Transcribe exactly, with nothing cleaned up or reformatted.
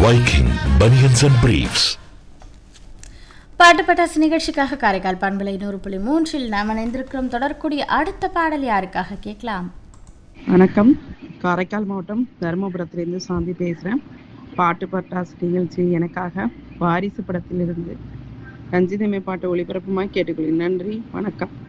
Viking Bunions and Briefs. பாட்டு பட்டாசு நிகழ்ச்சிக்காக காரைக்கால் பண்பலை நூறு புள்ளி மூன்றில் நாம் இணைந்திருக்கிறோம். தொடரக்கூடிய அடுத்த பாடல் யாருக்காக கேட்கலாம்? வணக்கம், காரைக்கால் மாவட்டம் தருமபுரத்திலிருந்து சாந்தி பேசுகிறேன். பாட்டு பட்டாசு நிகழ்ச்சி எனக்காக வாரிசு படத்திலிருந்து ரஞ்சிதமே பாட்டு ஒளிபரப்புமாய் கேட்டுக்கொள்கிறேன். நன்றி, வணக்கம்.